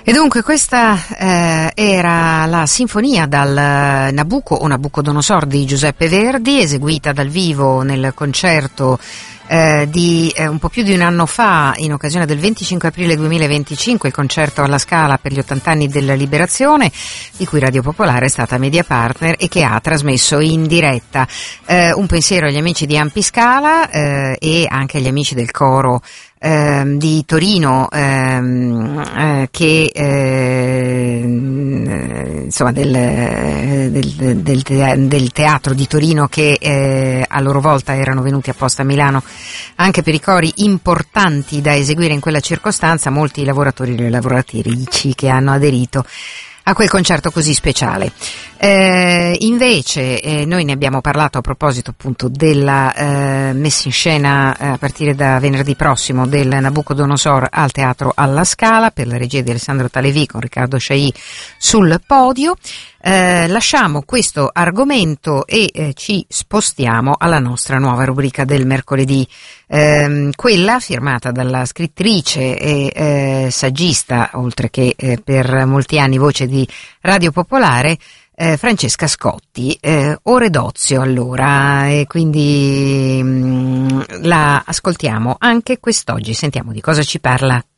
E dunque questa era la sinfonia dal Nabucco o Nabucodonosor di Giuseppe Verdi, eseguita dal vivo nel concerto di un po' più di un anno fa, in occasione del 25 aprile 2025, il concerto alla Scala per gli 80 anni della Liberazione, di cui Radio Popolare è stata media partner e che ha trasmesso in diretta. Un pensiero agli amici di Ampi Scala e anche agli amici del coro di Torino, che insomma del teatro di Torino, che a loro volta erano venuti apposta a Milano anche per i cori importanti da eseguire in quella circostanza, molti lavoratori e lavoratrici che hanno aderito a quel concerto così speciale. Invece noi ne abbiamo parlato a proposito appunto della messa in scena a partire da venerdì prossimo del Nabucodonosor al Teatro alla Scala, per la regia di Alessandro Talevi con Riccardo Sciai sul podio. Lasciamo questo argomento e ci spostiamo alla nostra nuova rubrica del mercoledì, quella firmata dalla scrittrice e saggista, oltre che per molti anni voce di Radio Popolare, Francesca Scotti. Ore d'ozio allora, e quindi la ascoltiamo anche quest'oggi. Sentiamo di cosa ci parla.